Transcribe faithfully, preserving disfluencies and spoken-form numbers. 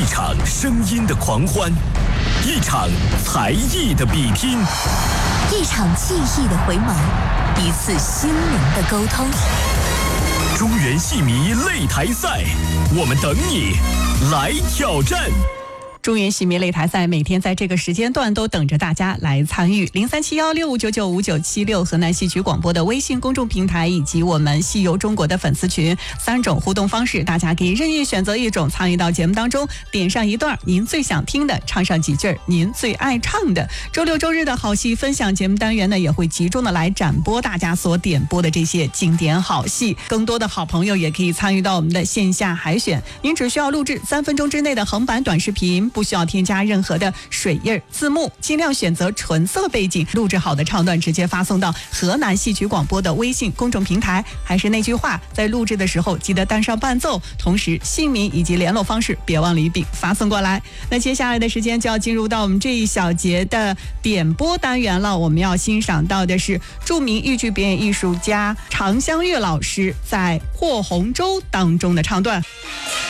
一场声音的狂欢，一场才艺的比拼， 一场记忆的回眸，一次心灵的沟通。 中原戏迷擂台赛，我们等你来挑战。 中原戏迷擂台赛每天在这个时间段都等着大家来参与。零三七幺六五九九五九七六河南戏曲广播的微信公众平台以及我们戏游中国的粉丝群，三种互动方式，大家可以任意选择一种参与到节目当中，点上一段您最想听的，唱上几句您最爱唱的。周六周日的好戏分享节目单元呢，也会集中的来展播大家所点播的这些经典好戏。更多的好朋友也可以参与到我们的线下海选，您只需要录制三分钟之内的横版短视频，不需要添加任何的水印字幕，尽量选择纯色背景，录制好的唱段直接发送到河南戏曲广播的微信公众平台。还是那句话，在录制的时候记得带上伴奏，同时姓名以及联络方式别忘了一并发送过来。那接下来的时间就要进入到我们这一小节的点播单元了，我们要欣赏到的是著名豫剧表演艺术家常香月老师在《霍红洲》当中的唱段。